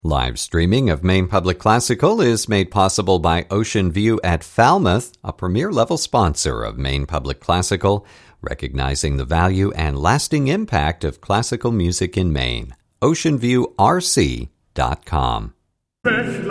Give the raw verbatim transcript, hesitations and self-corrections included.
Live streaming of Maine Public Classical is made possible by Ocean View at Falmouth, a premier-level sponsor of Maine Public Classical, recognizing the value and lasting impact of classical music in Maine. ocean view r c dot com.